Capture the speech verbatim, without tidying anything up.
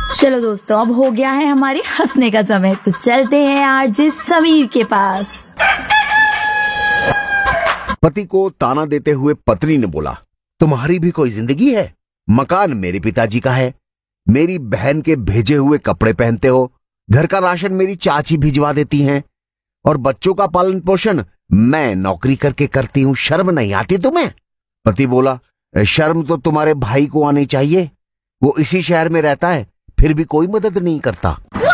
चलो दोस्तों, अब हो गया है हमारे हंसने का समय, तो चलते हैं आरजे समीर के पास। पति को ताना देते हुए पत्नी ने बोला, तुम्हारी भी कोई जिंदगी है? मकान मेरे पिताजी का है, मेरी बहन के भेजे हुए कपड़े पहनते हो, घर का राशन मेरी चाची भिजवा देती हैं, और बच्चों का पालन पोषण मैं नौकरी करके करती हूं, शर्म नहीं आती तुम्हें? पति बोला, शर्म तो तुम्हारे भाई को आनी चाहिए, वो इसी शहर में रहता है, फिर भी कोई मदद नहीं करता।